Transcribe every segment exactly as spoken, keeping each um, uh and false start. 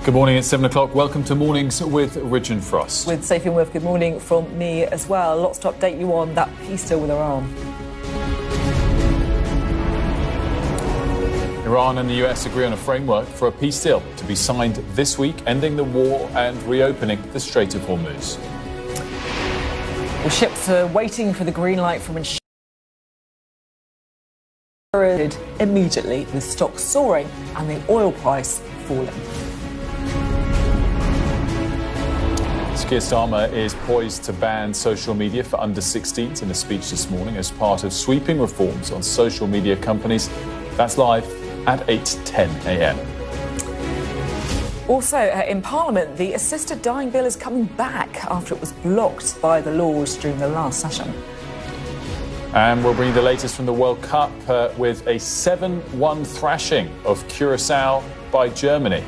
Good morning, it's seven o'clock. Welcome to Mornings with Rich and Frost. With Sophie and Worth, good morning from me as well. Lots to update you on that peace deal with Iran. Iran and the U S agree on a framework for a peace deal to be signed this week, ending the war and reopening the Strait of Hormuz. Well, ships are waiting for the green light from insurance immediately, with stocks soaring and the oil price falling. Keir Starmer is poised to ban social media for under sixteens in a speech this morning as part of sweeping reforms on social media companies. That's live at eight ten a m. Also, uh, in Parliament, the assisted dying bill is coming back after it was blocked by the Lords during the last session. And we'll bring you the latest from the World Cup uh, with a seven one thrashing of Curaçao by Germany.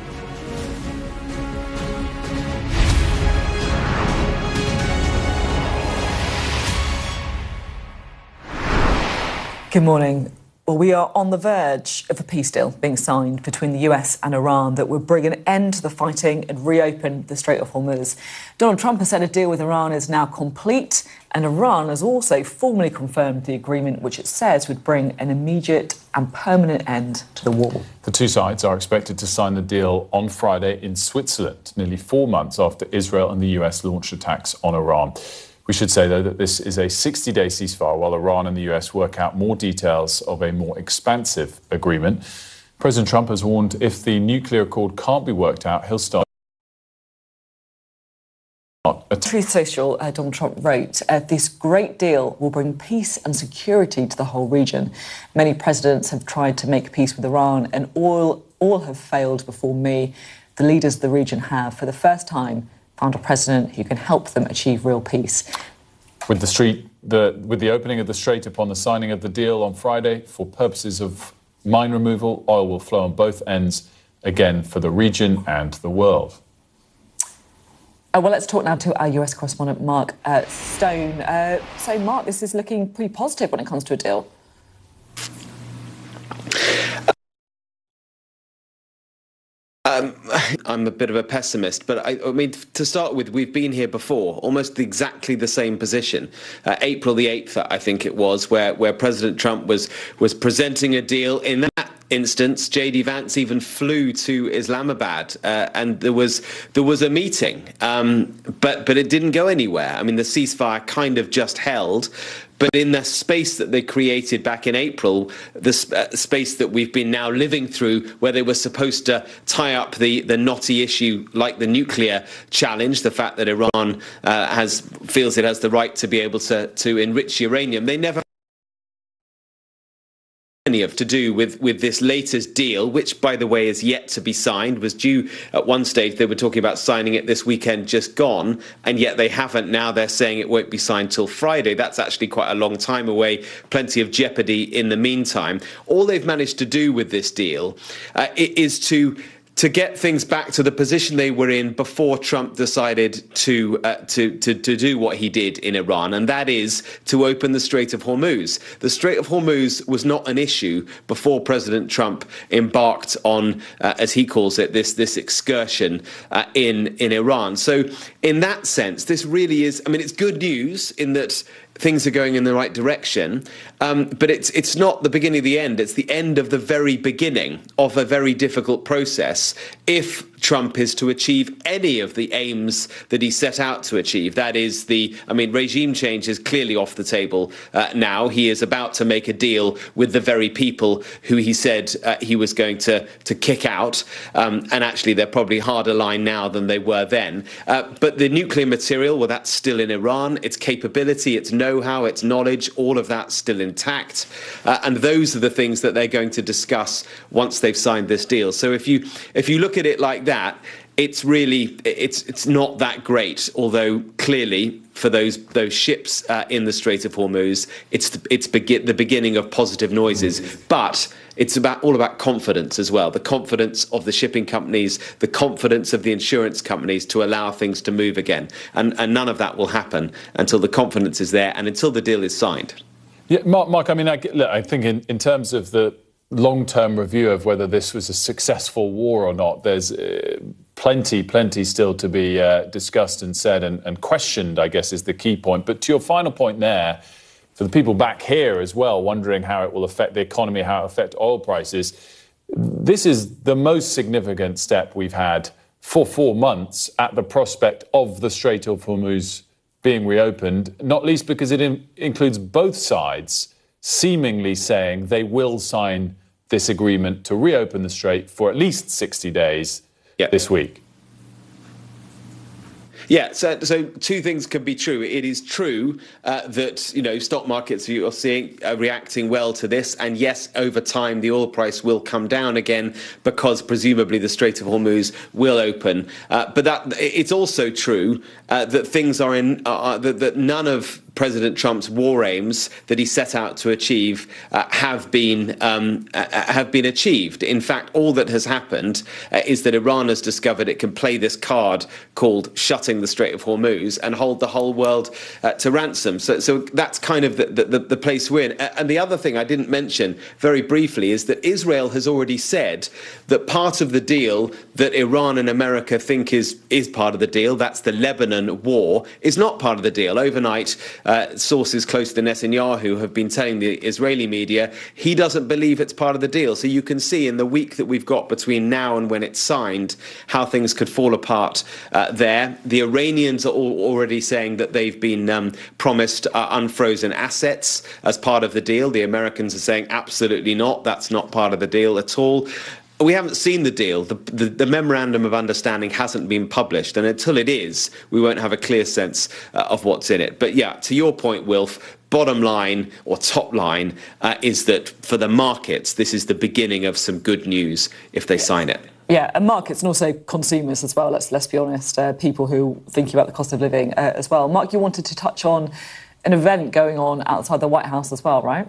Good morning. Well, we are on the verge of a peace deal being signed between the U S and Iran that would bring an end to the fighting and reopen the Strait of Hormuz. Donald Trump has said a deal with Iran is now complete, and Iran has also formally confirmed the agreement, which it says would bring an immediate and permanent end to the war. The two sides are expected to sign the deal on Friday in Switzerland, nearly four months after Israel and the U S launched attacks on Iran. We should say, though, that this is a sixty-day ceasefire while Iran and the U S work out more details of a more expansive agreement. President Trump has warned if the nuclear accord can't be worked out, he'll start. Truth Social, uh, Donald Trump wrote, uh, this great deal will bring peace and security to the whole region. Many presidents have tried to make peace with Iran, and all, all have failed before me. The leaders of the region have, for the first time, found a president who can help them achieve real peace. With the street, the with the opening of the strait upon the signing of the deal on Friday, for purposes of mine removal, oil will flow on both ends again for the region and the world. Uh, well, let's talk now to our U S correspondent, Mark uh, Stone. Uh, so, Mark, this is looking pretty positive when it comes to a deal. Um, I'm a bit of a pessimist, but I, I mean, to start with, we've been here before, almost exactly the same position. Uh, April the eighth, I think it was, where, where President Trump was was presenting a deal. In that instance, J D Vance even flew to Islamabad, uh, and there was there was a meeting, um, but but it didn't go anywhere. I mean, the ceasefire kind of just held. But in the space that they created back in April, the sp- uh, space that we've been now living through, where they were supposed to tie up the, the knotty issue like the nuclear challenge, the fact that Iran uh, has feels it has the right to be able to, to enrich uranium, they never any of to do with, with this latest deal, which, by the way, is yet to be signed, was due at one stage. They were talking about signing it this weekend, just gone, and yet they haven't. Now they're saying it won't be signed till Friday. That's actually quite a long time away. Plenty of jeopardy in the meantime. All they've managed to do with this deal uh, is to to get things back to the position they were in before Trump decided to, uh, to to to do what he did in Iran, and that is to open the Strait of Hormuz. The Strait of Hormuz was not an issue before President Trump embarked on, uh, as he calls it, this this excursion uh, in in Iran. So, in that sense, this really is. I mean, it's good news in that things are going in the right direction, um, but it's it's not the beginning of the end. It's the end of the very beginning of a very difficult process if Trump is to achieve any of the aims that he set out to achieve. That is the, I mean, regime change is clearly off the table uh, now. He is about to make a deal with the very people who he said uh, he was going to, to kick out. Um, and actually, they're probably harder line now than they were then. Uh, but the nuclear material, well, that's still in Iran. Its capability, its know-how, its knowledge, all of that's still intact. Uh, and those are the things that they're going to discuss once they've signed this deal. So if you if you look at it like that, that, it's really it's it's not that great. Although clearly for those those ships uh, in the Strait of Hormuz, it's the, it's begin, the beginning of positive noises. But it's about all about confidence as well. The confidence of the shipping companies, the confidence of the insurance companies to allow things to move again. And and none of that will happen until the confidence is there and until the deal is signed. Yeah, Mark. Mark I mean, I, look, I think in, in terms of the long-term review of whether this was a successful war or not, there's uh, plenty, plenty still to be uh, discussed and said and, and questioned, I guess, is the key point. But to your final point there, for the people back here as well, wondering how it will affect the economy, how it will affect oil prices, this is the most significant step we've had for four months at the prospect of the Strait of Hormuz being reopened, not least because it in- includes both sides seemingly saying they will sign this agreement to reopen the Strait for at least sixty days yeah. this week. Yeah, so, so two things can be true. It is true uh, that, you know, stock markets you are seeing uh, reacting well to this. And yes, over time, the oil price will come down again because presumably the Strait of Hormuz will open. Uh, but that it's also true uh, that things are in uh, that, that none of President Trump's war aims that he set out to achieve uh, have been um, uh, have been achieved. In fact, all that has happened uh, is that Iran has discovered it can play this card called shutting the Strait of Hormuz and hold the whole world uh, to ransom. So, so that's kind of the, the, the place we're in. And the other thing I didn't mention very briefly is that Israel has already said that part of the deal that Iran and America think is is part of the deal, that's the Lebanon war, is not part of the deal. Overnight, Uh, sources close to Netanyahu have been telling the Israeli media he doesn't believe it's part of the deal. So you can see in the week that we've got between now and when it's signed how things could fall apart uh, there. The Iranians are all already saying that they've been um, promised uh, unfrozen assets as part of the deal. The Americans are saying absolutely not. That's not part of the deal at all. We haven't seen the deal. The, the, the memorandum of understanding hasn't been published. And until it is, we won't have a clear sense uh, of what's in it. But yeah, to your point, Wilf, bottom line or top line uh, is that for the markets, this is the beginning of some good news if they sign it. Yeah, and markets and also consumers as well, let's, let's be honest, uh, people who are thinking about the cost of living uh, as well. Mark, you wanted to touch on an event going on outside the White House as well, right?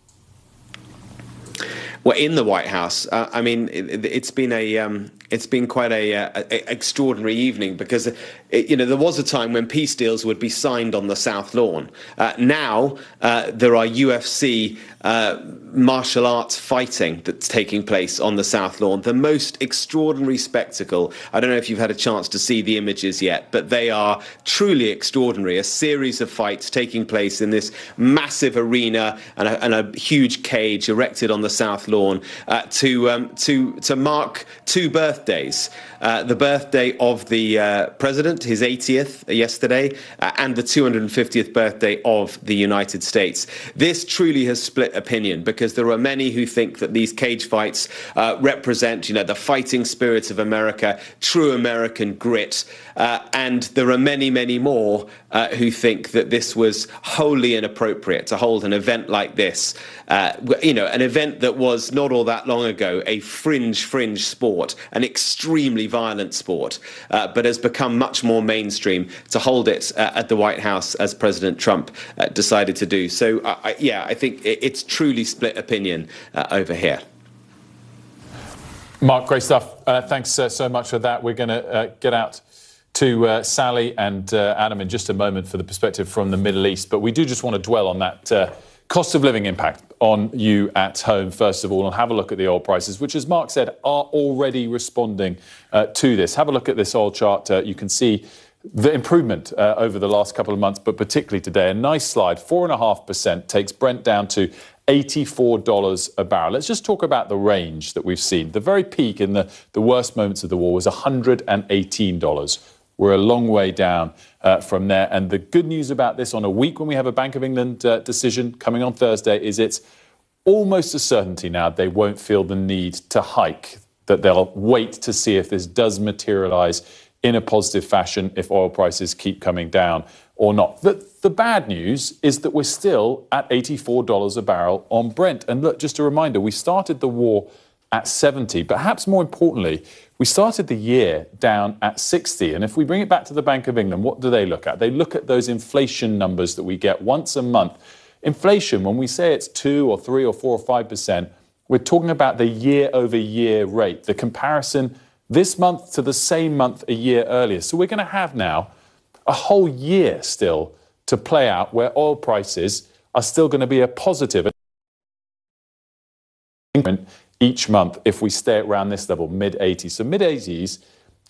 Well, in the White House, uh, I mean, it, it's been a um, it's been quite a, a, a extraordinary evening because, it, you know, there was a time when peace deals would be signed on the South Lawn. Uh, now uh, there are U F C uh, martial arts fighting that's taking place on the South Lawn. The most extraordinary spectacle. I don't know if you've had a chance to see the images yet, but they are truly extraordinary. A series of fights taking place in this massive arena and a, and a huge cage erected on the South Lawn uh, to um, to to mark two birthdays: uh, the birthday of the uh, president, his eightieth yesterday, uh, and the two hundred fiftieth birthday of the United States. This truly has split opinion because there are many who think that these cage fights uh, represent, you know, the fighting spirit of America, true American grit, uh, and there are many, many more uh, who think that this was wholly inappropriate to hold an event like this. Uh, you know, an event that was not all that long ago a fringe, fringe sport, an extremely violent sport, uh, but has become much more mainstream to hold it uh, at the White House as President Trump uh, decided to do. So, uh, I, yeah, I think it's truly split opinion uh, over here. Mark, great stuff. Uh, thanks uh, so much for that. We're going to uh, get out to uh, Sally and uh, Adam in just a moment for the perspective from the Middle East. But we do just want to dwell on that uh, cost of living impact on you at home, first of all, and have a look at the oil prices, which, as Mark said, are already responding uh, to this. Have a look at this oil chart. Uh, you can see the improvement uh, over the last couple of months, but particularly today. A nice slide, four point five percent, takes Brent down to eighty-four dollars a barrel. Let's just talk about the range that we've seen. The very peak in the, the worst moments of the war was one hundred eighteen dollars. We're a long way down uh, from there. And the good news about this on a week when we have a Bank of England uh, decision coming on Thursday is it's almost a certainty now they won't feel the need to hike, that they'll wait to see if this does materialise in a positive fashion, if oil prices keep coming down or not. The, the bad news is that we're still at eighty-four dollars a barrel on Brent. And look, just a reminder, we started the war at seventy, but perhaps more importantly, we started the year down at sixty. And if we bring it back to the Bank of England, what do they look at? They look at those inflation numbers that we get once a month. Inflation, when we say it's two or three or four or five percent, we're talking about the year over year rate, the comparison this month to the same month a year earlier. So we're going to have now a whole year still to play out where oil prices are still going to be a positive each month if we stay around this level, mid eighties. So mid eighties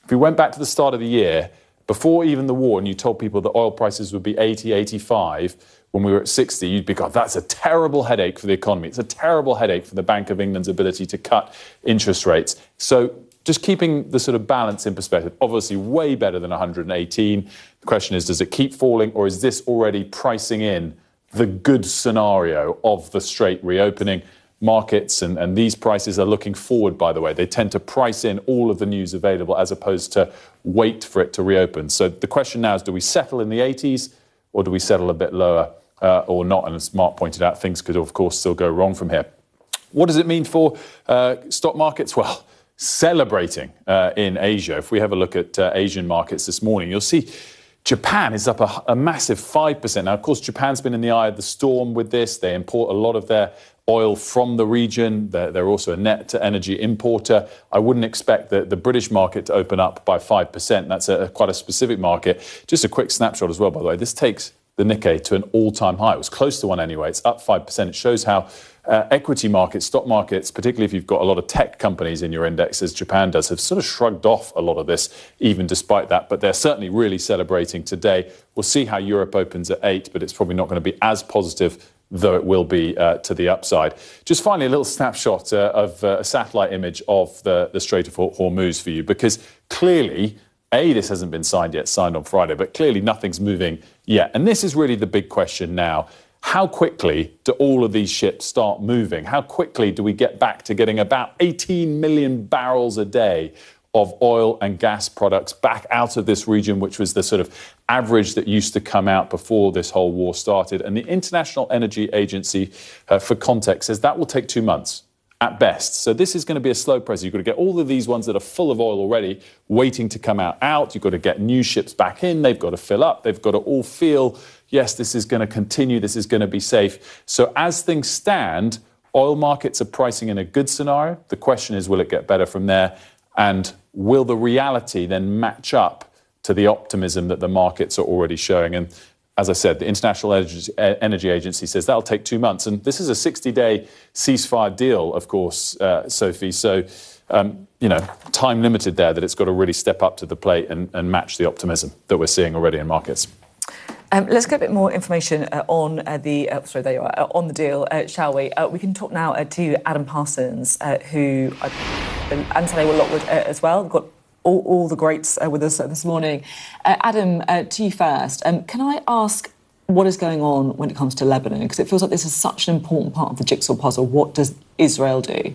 If we went back to the start of the year, before even the war, and you told people that oil prices would be eighty, eighty-five, when we were at sixty, you'd be, God, that's a terrible headache for the economy. It's a terrible headache for the Bank of England's ability to cut interest rates. So just keeping the sort of balance in perspective, obviously way better than one hundred eighteen. The question is, does it keep falling, or is this already pricing in the good scenario of the straight reopening? Markets and, and these prices are looking forward, by the way. They tend to price in all of the news available as opposed to wait for it to reopen. So the question now is, do we settle in the eighties or do we settle a bit lower uh, or not? And as Mark pointed out, things could, of course, still go wrong from here. What does it mean for uh, stock markets? Well, celebrating uh, in Asia. If we have a look at uh, Asian markets this morning, you'll see Japan is up a, a massive five percent. Now, of course, Japan's been in the eye of the storm with this. They import a lot of their oil from the region. They're, they're also a net energy importer. I wouldn't expect the, the British market to open up by five percent. That's a, quite a specific market. Just a quick snapshot as well, by the way. This takes the Nikkei to an all-time high. It was close to one anyway. It's up five percent. It shows how uh, equity markets, stock markets, particularly if you've got a lot of tech companies in your index, as Japan does, have sort of shrugged off a lot of this, even despite that. But they're certainly really celebrating today. We'll see how Europe opens at eight, but it's probably not going to be as positive, though it will be uh, to the upside. Just finally, a little snapshot uh, of uh, a satellite image of the, the Strait of Hormuz for you, because clearly, A, this hasn't been signed yet, signed on Friday, but clearly nothing's moving yet. And this is really the big question now. How quickly do all of these ships start moving? How quickly do we get back to getting about eighteen million barrels a day of oil and gas products back out of this region, which was the sort of average that used to come out before this whole war started? And the International Energy Agency, uh, for context, says that will take two months at best. So this is going to be a slow process. You've got to get all of these ones that are full of oil already waiting to come out out. You've got to get new ships back in. They've got to fill up. They've got to all feel, yes, this is going to continue. This is going to be safe. So as things stand, oil markets are pricing in a good scenario. The question is, will it get better from there? And will the reality then match up to the optimism that the markets are already showing? And as I said, the International Energy Agency says that'll take two months. And this is a sixty-day ceasefire deal, of course, uh, Sophie. So, um, you know, time limited there, that it's got to really step up to the plate and, and match the optimism that we're seeing already in markets. Um, let's get a bit more information uh, on uh, the uh, sorry, there you are, uh, on the deal, uh, shall we? Uh, we can talk now uh, to Adam Parsons, uh, who uh, and Tadeu Lockwood uh, as well. We've got all, all the greats uh, with us uh, this morning. Uh, Adam, uh, to you first. Um, can I ask what is going on when it comes to Lebanon? Because it feels like this is such an important part of the jigsaw puzzle. What does Israel do?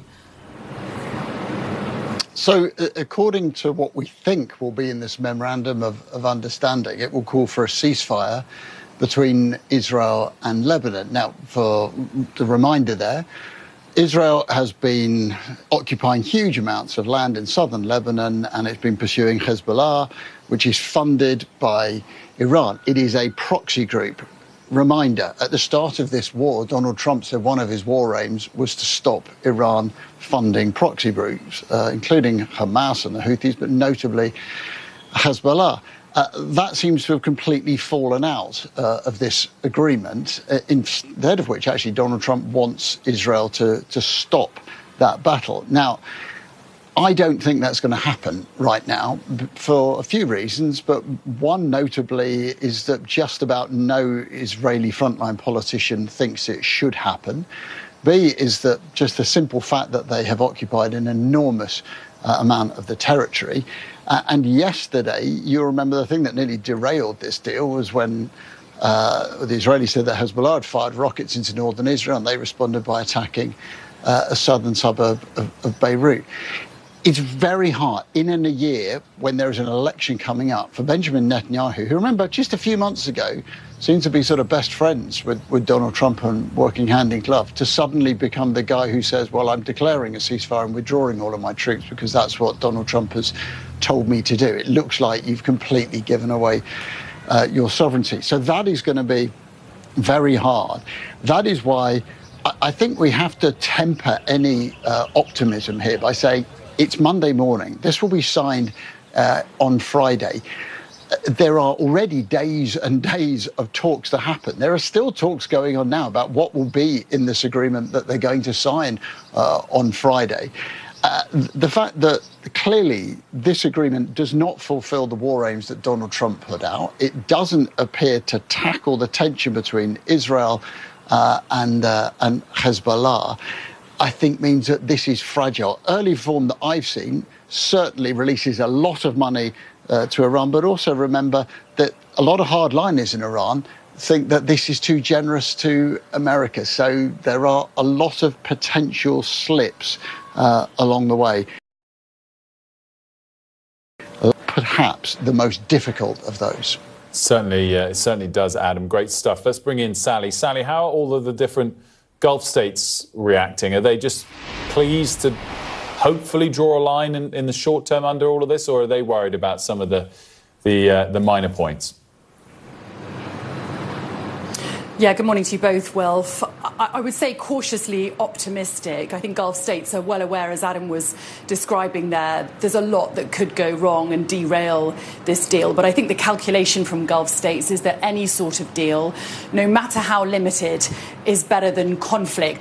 So, uh, according to what we think will be in this memorandum of, of understanding, it will call for a ceasefire between Israel and Lebanon. Now, for the reminder there, Israel has been occupying huge amounts of land in southern Lebanon, and it's been pursuing Hezbollah, which is funded by Iran. It is a proxy group. Reminder, at the start of this war, Donald Trump said one of his war aims was to stop Iran funding proxy groups, uh, including Hamas and the Houthis, but notably Hezbollah. Uh, that seems to have completely fallen out uh, of this agreement, uh, instead of which actually Donald Trump wants Israel to, to stop that battle. Now, I don't think that's going to happen right now for a few reasons, but one notably is that just about no Israeli frontline politician thinks it should happen. B is that just the simple fact that they have occupied an enormous uh, amount of the territory. Uh, and yesterday, you remember the thing that nearly derailed this deal was when uh, the Israelis said that Hezbollah had fired rockets into northern Israel, and they responded by attacking uh, a southern suburb of, of Beirut. It's very hard in a year when there is an election coming up for Benjamin Netanyahu, who, remember, just a few months ago seemed to be sort of best friends with, with Donald Trump and working hand in glove, to suddenly become the guy who says, well, I'm declaring a ceasefire and withdrawing all of my troops because that's what Donald Trump has told me to do. It looks like you've completely given away uh, your sovereignty. So that is going to be very hard. That is why I, I think we have to temper any uh, optimism here by saying, it's Monday morning. This will be signed uh, on Friday. There are already days and days of talks to happen. There are still talks going on now about what will be in this agreement that they're going to sign uh, on Friday. Uh, the fact that clearly this agreement does not fulfill the war aims that Donald Trump put out. It doesn't appear to tackle the tension between Israel uh, and, uh, and Hezbollah, I think means that this is fragile. Early reform that I've seen certainly releases a lot of money uh, to Iran, but also remember that a lot of hardliners in Iran think that this is too generous to America. So there are a lot of potential slips uh, along the way. Perhaps the most difficult of those. Certainly, uh, it certainly does, Adam. Great stuff. Let's bring in Sally. Sally, how are all of the different Gulf states reacting? Are they just pleased to hopefully draw a line in, in the short term under all of this, or are they worried about some of the the, uh, the minor points? Yeah, good morning to you both, Will. I would say cautiously optimistic. I think Gulf states are well aware, as Adam was describing there, there's a lot that could go wrong and derail this deal. But I think the calculation from Gulf states is that any sort of deal, no matter how limited, is better than conflict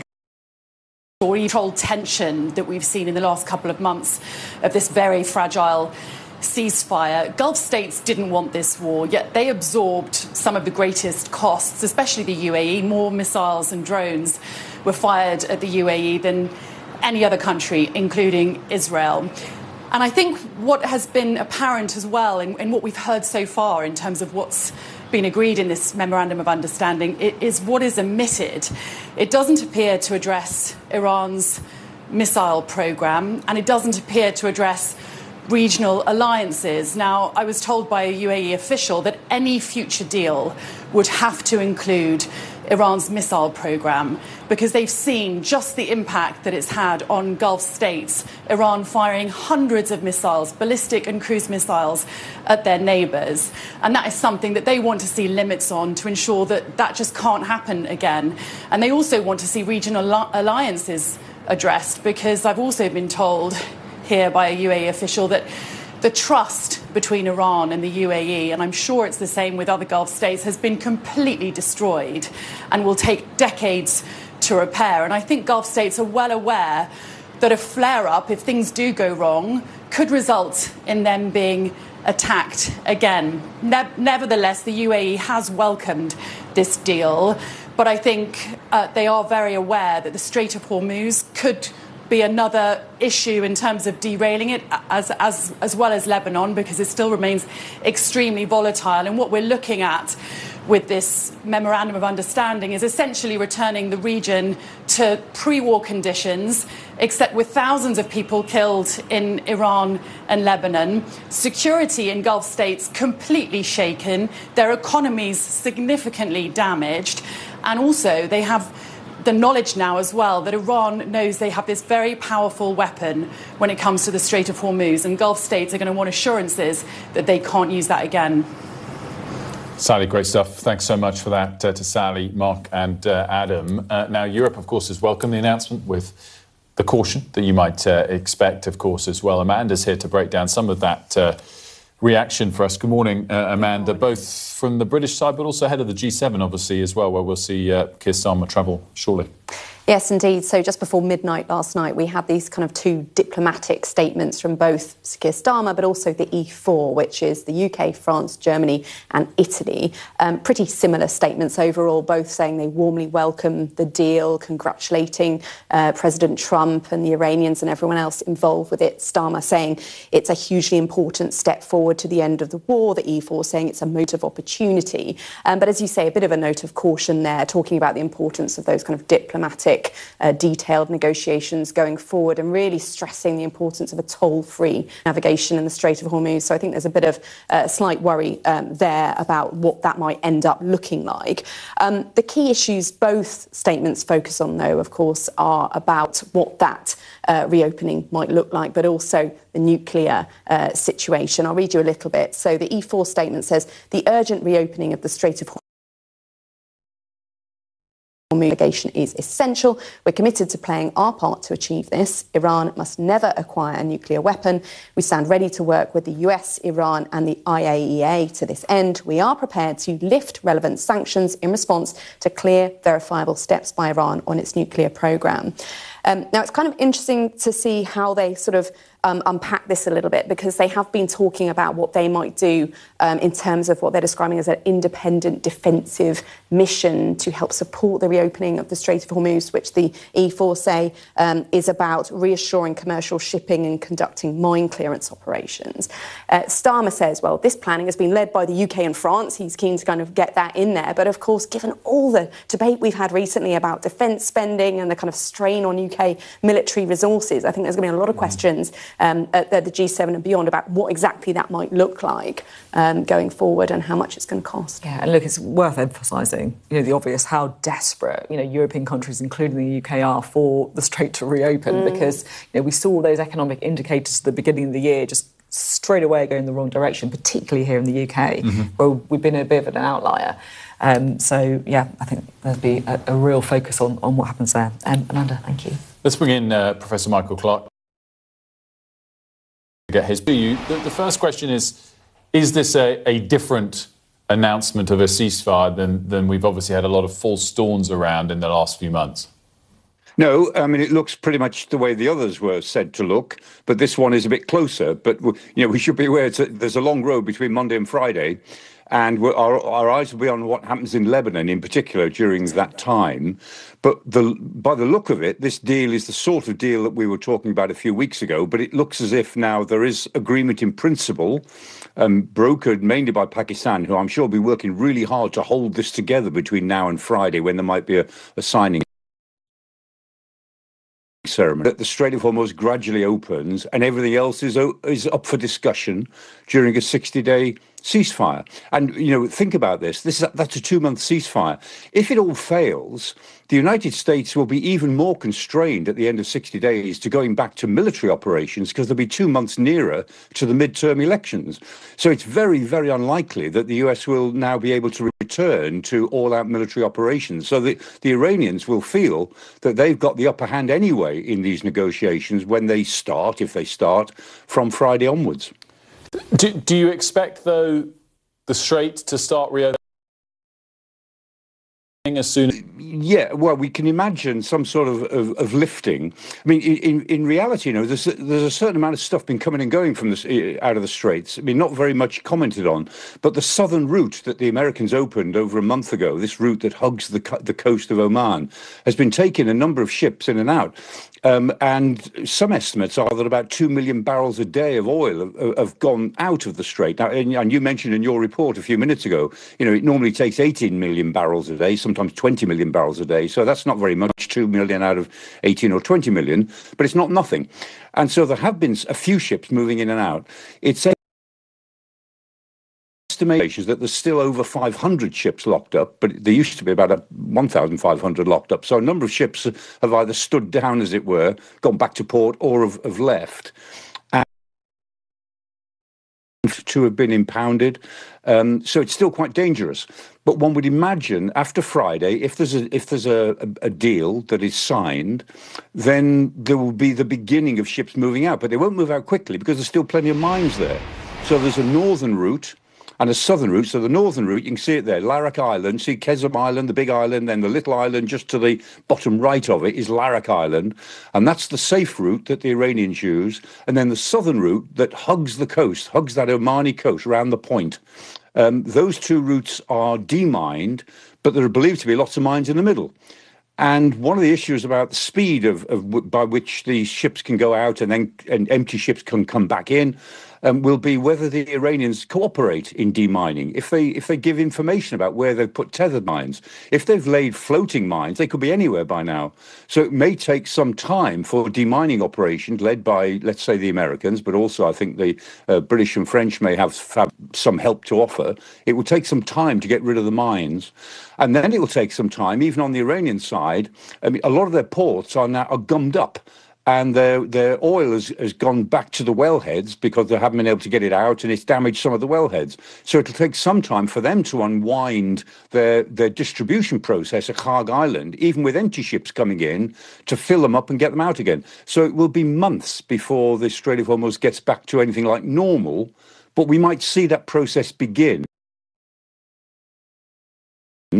or controlled tension that we've seen in the last couple of months of this very fragile ceasefire. Gulf states didn't want this war, yet they absorbed some of the greatest costs, especially the U A E. More missiles and drones were fired at the U A E than any other country, including Israel. And I think what has been apparent as well in, in what we've heard so far in terms of what's been agreed in this Memorandum of Understanding is what is omitted. It doesn't appear to address Iran's missile program, and it doesn't appear to address regional alliances. Now, I was told by a U A E official that any future deal would have to include Iran's missile program because they've seen just the impact that it's had on Gulf states, Iran firing hundreds of missiles, ballistic and cruise missiles, at their neighbours. And that is something that they want to see limits on to ensure that that just can't happen again. And they also want to see regional alliances addressed because I've also been told here by a U A E official that the trust between Iran and the U A E, and I'm sure it's the same with other Gulf states, has been completely destroyed and will take decades to repair. And I think Gulf states are well aware that a flare-up, if things do go wrong, could result in them being attacked again. Ne- nevertheless, the U A E has welcomed this deal, but I think uh, they are very aware that the Strait of Hormuz could be another issue in terms of derailing it, as, as, as well as Lebanon, because it still remains extremely volatile. And what we're looking at with this Memorandum of Understanding is essentially returning the region to pre-war conditions, except with thousands of people killed in Iran and Lebanon, security in Gulf states completely shaken, their economies significantly damaged, and also they have the knowledge now as well that Iran knows they have this very powerful weapon when it comes to the Strait of Hormuz, and Gulf states are going to want assurances that they can't use that again. Sally, great stuff. Thanks so much for that uh, to Sally, Mark and uh, Adam. Uh, now, Europe, of course, has welcomed the announcement with the caution that you might uh, expect, of course, as well. Amanda's here to break down some of that uh, reaction for us. Good morning, uh, Amanda, both from the British side, but also ahead of the G seven, obviously, as well, where we'll see uh, Keir Starmer travel shortly. Yes, indeed. So just before midnight last night, we had these kind of two diplomatic statements from both Keir Starmer, but also the E four, which is the U K, France, Germany and Italy. Um, pretty similar statements overall, both saying they warmly welcome the deal, congratulating uh, President Trump and the Iranians and everyone else involved with it. Starmer saying it's a hugely important step forward to the end of the war. The E four saying it's a moment of opportunity. Um, but as you say, a bit of a note of caution there, talking about the importance of those kind of diplomatic Uh, detailed negotiations going forward and really stressing the importance of a toll-free navigation in the Strait of Hormuz. So I think there's a bit of uh, slight worry um, there about what that might end up looking like. Um, the key issues both statements focus on, though, of course, are about what that uh, reopening might look like, but also the nuclear uh, situation. I'll read you a little bit. So the E four statement says the urgent reopening of the Strait of Hormuz Mitigation is essential. We're committed to playing our part to achieve this. Iran must never acquire a nuclear weapon. We stand ready to work with the U S, Iran and the I A E A to this end. We are prepared to lift relevant sanctions in response to clear, verifiable steps by Iran on its nuclear programme. Um, now, it's kind of interesting to see how they sort of um, unpack this a little bit, because they have been talking about what they might do um, in terms of what they're describing as an independent defensive mission to help support the reopening of the Strait of Hormuz, which the E four say um, is about reassuring commercial shipping and conducting mine clearance operations. Uh, Starmer says, well, this planning has been led by the U K and France. He's keen to kind of get that in there. But of course, given all the debate we've had recently about defence spending and the kind of strain on U K military resources, I think there's going to be a lot of questions um, at, at the G seven and beyond about what exactly that might look like um, going forward and how much it's going to cost. Yeah, and look, it's worth emphasising, you know, the obvious, how desperate, you know, European countries, including the U K, are for the Strait to reopen, mm. because, you know, we saw those economic indicators at the beginning of the year just straight away go in the wrong direction, particularly here in the U K, mm-hmm. where we've been a bit of an outlier. Um, so, yeah, I think there'll be a, a real focus on, on what happens there. Um, Amanda, thank you. Let's bring in uh, Professor Michael Clarke to get his view. The, the first question is, is this a, a different announcement of a ceasefire than, than we've obviously had a lot of false dawns around in the last few months? No, I mean, it looks pretty much the way the others were said to look, but this one is a bit closer. But, you know, we should be aware it's a, there's a long road between Monday and Friday, and we're, our, our eyes will be on what happens in Lebanon in particular during that time. But the, by the look of it, this deal is the sort of deal that we were talking about a few weeks ago, but it looks as if now there is agreement in principle, um, brokered mainly by Pakistan, who I'm sure will be working really hard to hold this together between now and Friday, when there might be a, a signing ceremony, that the Strait of Hormuz gradually opens and everything else is is up for discussion during a sixty-day ceasefire. And, you know, think about this. This is that's a two-month ceasefire. If it all fails, the United States will be even more constrained at the end of sixty days to going back to military operations, because they'll be two months nearer to the midterm elections. So it's very, very unlikely that the U S will now be able to return to all-out military operations. So the, the Iranians will feel that they've got the upper hand anyway in these negotiations when they start, if they start, from Friday onwards. Do, do you expect, though, the Strait to start reopening as soon as... Yeah, well, we can imagine some sort of, of, of lifting. I mean, in, in reality, you know, there's a, there's a certain amount of stuff been coming and going from the, out of the Straits. I mean, not very much commented on, but the southern route that the Americans opened over a month ago, this route that hugs the, the coast of Oman, has been taking a number of ships in and out. Um, and some estimates are that about two million barrels a day of oil have, have gone out of the Strait. Now, and you mentioned in your report a few minutes ago, you know, it normally takes eighteen million barrels a day, sometimes twenty million barrels a day. So that's not very much, two million out of eighteen or twenty million, but it's not nothing. And so there have been a few ships moving in and out. It's estimations that there's still over five hundred ships locked up, but there used to be about one thousand five hundred locked up. So a number of ships have either stood down, as it were, gone back to port, or have, have left. And to have been impounded. Um, so it's still quite dangerous. But one would imagine after Friday, if there's a, if there's a, a, a deal that is signed, then there will be the beginning of ships moving out. But they won't move out quickly because there's still plenty of mines there. So there's a northern route and a southern route. So the northern route, you can see it there, Larak Island, see Kesem Island, the big island, then the little island just to the bottom right of it is Larak Island. And that's the safe route that the Iranians use. And then the southern route that hugs the coast, hugs that Omani coast around the point. Um, those two routes are demined, but there are believed to be lots of mines in the middle. And one of the issues about the speed of, of w- by which these ships can go out and then and empty ships can come back in um, will be whether the Iranians cooperate in demining. If they if they give information about where they've put tethered mines, if they've laid floating mines, they could be anywhere by now. So it may take some time for demining operations led by, let's say, the Americans, but also I think the uh, British and French may have, have some help to offer. It will take some time to get rid of the mines. And then it will take some time, even on the Iranian side. I mean, a lot of their ports are now are gummed up, and their their oil has, has gone back to the wellheads because they haven't been able to get it out, and it's damaged some of the wellheads. So it'll take some time for them to unwind their their distribution process at Kharg Island, even with empty ships coming in, to fill them up and get them out again. So it will be months before the Strait of Hormuz gets back to anything like normal, but we might see that process begin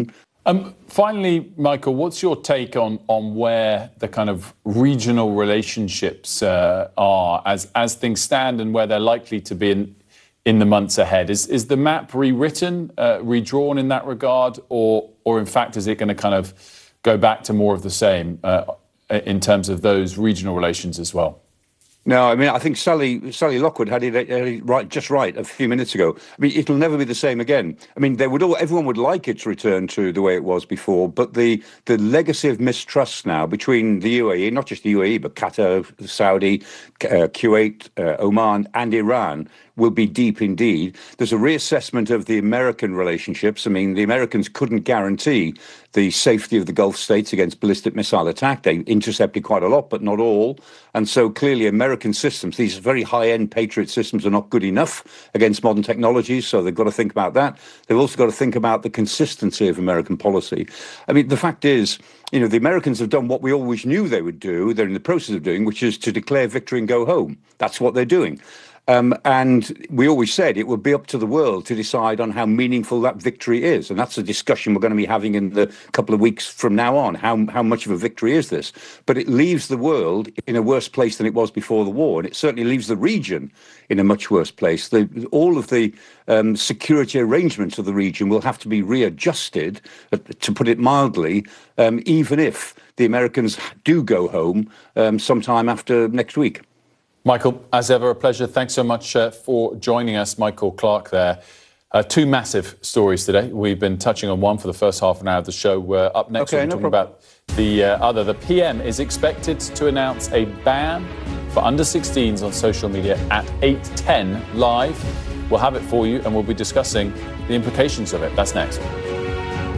Um, finally, Michael, what's your take on, on where the kind of regional relationships uh, are as, as things stand and where they're likely to be in, in the months ahead? Is, is the map rewritten, uh, redrawn in that regard, or, or in fact, is it going to kind of go back to more of the same uh, in terms of those regional relations as well? No, I mean, I think Sally Sally Lockwood had it, had it right, just right a few minutes ago. I mean, it'll never be the same again. I mean, they would all, everyone would like it to return to the way it was before, but the the legacy of mistrust now between the U A E, not just the U A E, but Qatar, Saudi, uh, Kuwait, uh, Oman, and Iran, will be deep indeed. There's a reassessment of the American relationships. I mean, the Americans couldn't guarantee the safety of the Gulf states against ballistic missile attack. They intercepted quite a lot, but not all. And so clearly American systems, these very high-end Patriot systems, are not good enough against modern technologies. So they've got to think about that. They've also got to think about the consistency of American policy. I mean, the fact is, you know, the Americans have done what we always knew they would do. They're in the process of doing, which is to declare victory and go home. That's what they're doing. Um, and we always said it would be up to the world to decide on how meaningful that victory is. And that's a discussion we're going to be having in the couple of weeks from now on. How, how much of a victory is this? But it leaves the world in a worse place than it was before the war. And it certainly leaves the region in a much worse place. The, all of the um, security arrangements of the region will have to be readjusted, uh, to put it mildly, um, even if the Americans do go home um, sometime after next week. Michael, as ever, a pleasure. Thanks so much uh, for joining us. Michael Clarke there. Uh, two massive stories today. We've been touching on one for the first half an hour of the show. We're up next. Okay, we're no talking problem. about the uh, other. The P M is expected to announce a ban for under sixteens on social media at eight ten live. We'll have it for you and we'll be discussing the implications of it. That's next.